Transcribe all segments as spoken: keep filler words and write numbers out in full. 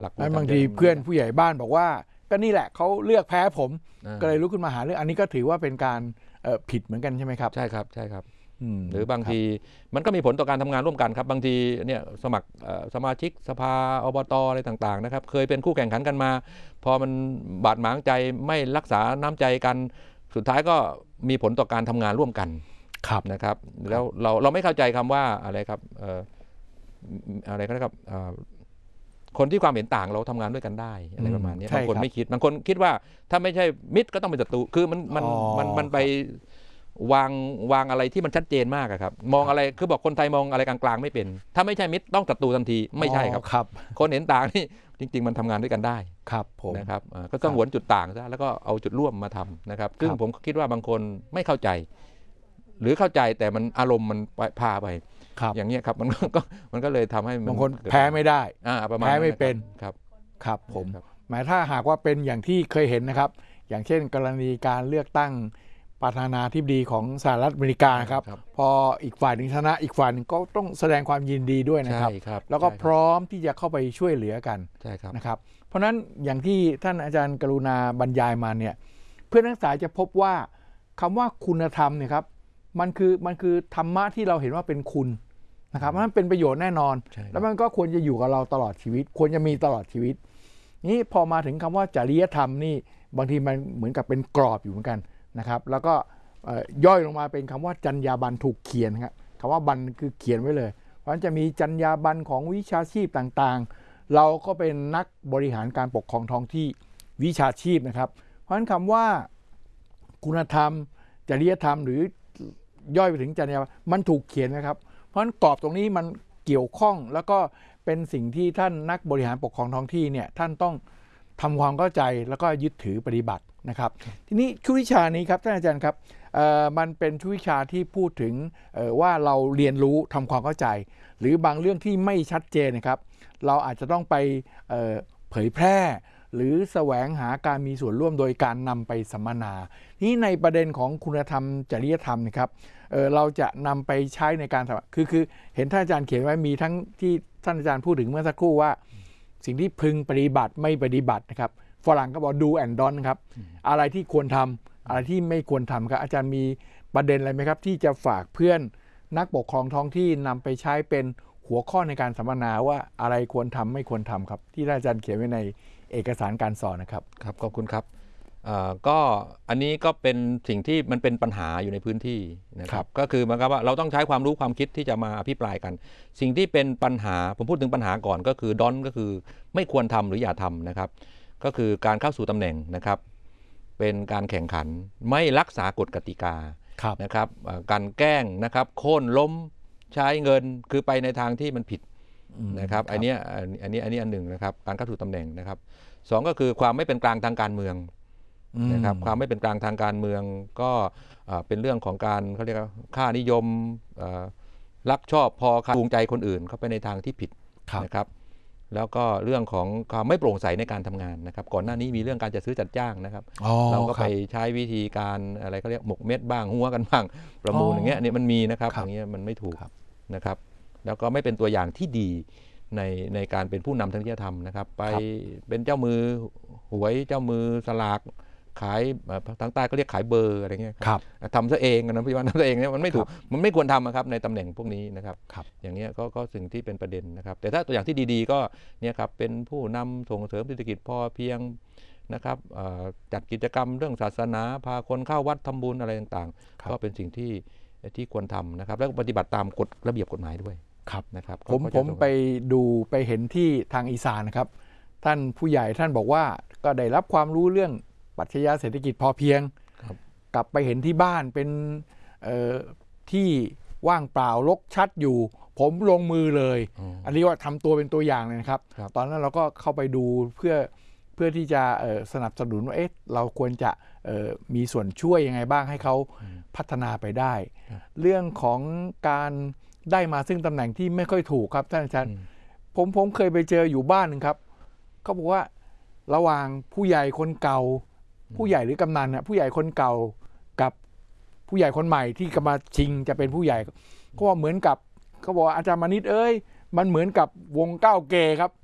หลักบางทีเพื่อนผู้ใหญ่บ้านบอกว่าก็นี่แหละเขาเลือกแพ้ผมก็เลยลุกขึ้นมาหาเรื่องอันนี้ก็ถือว่าเป็นการผิดเหมือนกันใช่ไหมครับใช่ครับใช่ครับหรือบางทีมันก็มีผลต่อการทำงานร่วมกันครับบางทีเนี่ยสมัครสมาชิกสภาอบตอะไรต่างๆนะครับเคยเป็นคู่แข่งขันกันมาพอมันบาดหมางใจไม่รักษาน้ำใจกันสุดท้ายก็มีผลต่อการทำงานร่วมกันนะครับแล้วเราเราไม่เข้าใจคำว่าอะไรครับอะไรก็ได้ครับคนที่ความเห็นต่างเราทำงานด้วยกันได้อะไรประมาณนี้บางคนไม่คิดบางคนคิดว่าถ้าไม่ใช่มิตรก็ต้องเป็นศัตรูคือมันมันมันมันไปวางวางอะไรที่มันชัดเจนมากครับมองอะไรคือบอกคนไทยมองอะไรกลางๆไม่เป็นถ้าไม่ใช่มิตรต้องศัตรูทันทีไม่ใช่ครับครับคนเห็นต่างนี่จริงๆมันทำงานด้วยกันได้ครับผมนะครับก็ต้องหวนจุดต่างซะแล้วก็เอาจุดร่วมมาทำนะครับซึ่งผมคิดว่าบางคนไม่เข้าใจหรือเข้าใจแต่มันอารมณ์มันพาไปอย่างนี้ครับมันก็มันก็เลยทำให้บางคนแพ้ไม่ได้แพ้ไม่เป็นครับครับผมหมายถ้าหากว่าเป็นอย่างที่เคยเห็นนะครับอย่างเช่นกรณีการเลือกตั้งประธานาธิบดีของสหรัฐอเมริกาครับพออีกฝ่ายหนึ่งชนะอีกฝ่ายหนึ่งก็ต้องแสดงความยินดีด้วยนะครับแล้วก็พร้อมที่จะเข้าไปช่วยเหลือกันนะครับเพราะฉะนั้นอย่างที่ท่านอาจารย์กรุณาบรรยายมาเนี่ยเพื่อนนักศึกษาจะพบว่าคำว่าคุณธรรมเนี่ยครับมันคือมันคือธรรมะที่เราเห็นว่าเป็นคุณนะครับมันเป็นประโยชน์แน่นอนแล้วมันก็ควรจะอยู่กับเราตลอดชีวิตควรจะมีตลอดชีวิตนี้พอมาถึงคำว่าจริยธรรมนี่บางทีมันเหมือนกับเป็นกรอบอยู่เหมือนกันนะครับแล้วก็ย่อยลงมาเป็นคำว่าจรรยาบรรณถูกเขียนครับคำว่าบรรณคือเขียนไว้เลยเพราะฉะนั้นจะมีจรรยาบรรณของวิชาชีพต่างๆเราก็เป็นนักบริหารการปกครองท้องที่วิชาชีพนะครับเพราะฉะนั้นคำว่าคุณธรรมจริยธรรมหรือย่อยไปถึงจรรยาบรรณมันถูกเขียนนะครับเพราะฉะนั้นกรอบตรงนี้มันเกี่ยวข้องแล้วก็เป็นสิ่งที่ท่านนักบริหารปกครองท้องที่เนี่ยท่านต้องทำความเข้าใจแล้วก็ยึดถือปฏิบัตินะครับทีนี้ชุดวิชานี้ครับท่านอาจารย์ครับมันเป็นชุดวิชาที่พูดถึงว่าเราเรียนรู้ทำความเข้าใจหรือบางเรื่องที่ไม่ชัดเจนนะครับเราอาจจะต้องไปเผยแพร่หรือแสวงหาการมีส่วนร่วมโดยการนำไปสัมมนานี้ในประเด็นของคุณธรรมจริยธรรมนะครับเ, เราจะนำไปใช้ในการคือคือเห็นท่านอาจารย์เขียนไว้มีทั้งที่ท่านอาจารย์พูดถึงเมื่อสักครู่ว่าสิ่งที่พึงปฏิบัติไม่ปฏิบัตินะครับฝรั่งก็บอก do and don't ครับอะไรที่ควรทำอะไรที่ไม่ควรทำครับอาจารย์มีประเด็นอะไรไหมครับที่จะฝากเพื่อนนักปกครองท้องที่นำไปใช้เป็นหัวข้อในการสัมมนาว่าอะไรควรทำไม่ควรทำครับที่ท่านอาจารย์เขียนไว้ในเอกสารการสอนนะครับครับขอบคุณครับก็อันนี้ก็เป็นสิ่งที่มันเป็นปัญหาอยู่ในพื้นที่นะครับก็คือมันก็ว่าเราต้องใช้ความรู้ความคิดที่จะมาอภิปรายกันสิ่งที่เป็นปัญหาผมพูดถึงปัญหาก่อนก็คือดอนก็คือไม่ควรทำหรืออย่าทำนะครับก็คือการเข้าสู่ตำแหน่งนะครับเป็นการแข่งขันไม่รักษากฎกติกานะครับการแกล้งนะครับโค่นล้มใช้เงินคือไปในทางที่มันผิดนะครับอันนี้อันนี้อันนี้อันหนึ่งนะครับการเข้าสู่ตำแหน่งนะครับสองก็คือความไม่เป็นกลางทางการเมืองนะครับความไม่เป็นกลางทางการเมืองก็เป็นเรื่องของการเขาเรียกว่าค่านิยมรักชอบพอจูงใจคนอื่นเข้าไปในทางที่ผิดนะครับแล้วก็เรื่องของความไม่โปร่งใสในการทำงานนะครับก่อนหน้านี้มีเรื่องการจัดซื้อจัดจ้างนะครับเราก็ไปใช้วิธีการอะไรเขาเรียกหมกเม็ดบ้างหัวกันบ้างประมูลอย่างเงี้ยนี่มันมีนะครับอย่างเงี้ยมันไม่ถูกนะครับแล้วก็ไม่เป็นตัวอย่างที่ดีในในการเป็นผู้นำทางจริยธรรมนะครับไปเป็นเจ้ามือหวยเจ้ามือสลากขายทางใต้ก็เรียกขายเบอร์อะไรเงี้ยทำซะเองนะพี่วันทำซะเองเนี่ยมันไม่ถูกมันไม่ควรทำครับในตำแหน่งพวกนี้นะครับอย่างนี้ก็ก็สิ่งที่เป็นประเด็นนะครับแต่ถ้าตัวอย่างที่ดีๆก็เนี่ยครับเป็นผู้นำส่งเสริมเศรษฐกิจพอเพียงนะครับจัดกิจกรรมเรื่องศาสนาพาคนเข้าวัดทำบุญอะไรต่างๆก็เป็นสิ่งที่ที่ควรทำนะครับแล้วปฏิบัติตามกฎระเบียบกฎหมายด้วยครับนะครับผมผมไปดูไปเห็นที่ทางอีสานนะครับท่านผู้ใหญ่ท่านบอกว่าก็ได้รับความรู้เรื่องปรัชญาเศรษฐกิจพอเพียงกลับไปเห็นที่บ้านเป็นที่ว่างเปล่ารกชัดอยู่ผมลงมือเลย อ, อันนี้ว่าทำตัวเป็นตัวอย่างเลยนะครับตอนนั้นเราก็เข้าไปดูเพื่อเพื่อที่จะสนับสนุนว่าเอ๊ะเราควรจะมีส่วนช่วยยังไงบ้างให้เขาพัฒนาไปได้เรื่องของการได้มาซึ่งตำแหน่งที่ไม่ค่อยถูกครับท่านอาจารย์ผมผมเคยไปเจออยู่บ้านหนึ่งครับเขาบอกว่าระหว่างผู้ใหญ่คนเก่าผู้ใหญ่หรือกำนันนะผู้ใหญ่คนเก่ากับผู้ใหญ่คนใหม่ที่กำลังชิงจะเป็นผู้ใหญ่ก็ว่าเหมือนกับเขาบอกอาจารย์มณิษฐ์เอ้ยมันเหมือนกับวงเก้าเกย์ครับ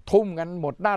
ทุ่มกันหมดหน้า